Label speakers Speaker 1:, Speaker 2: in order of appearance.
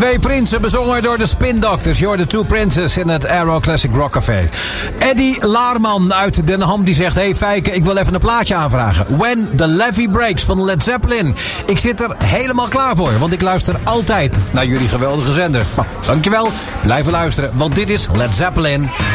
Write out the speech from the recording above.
Speaker 1: Twee prinsen bezongen door de Spin Doctors. Je hoort de Two Princes in het Aero Classic Rock Café. Eddie Laarman uit Den Ham die zegt... Hey Fijke, ik wil even een plaatje aanvragen. When the Levee Breaks van Led Zeppelin. Ik zit er helemaal klaar voor, want ik luister altijd naar jullie geweldige zender. Nou, dankjewel, blijven luisteren, want dit is Led Zeppelin.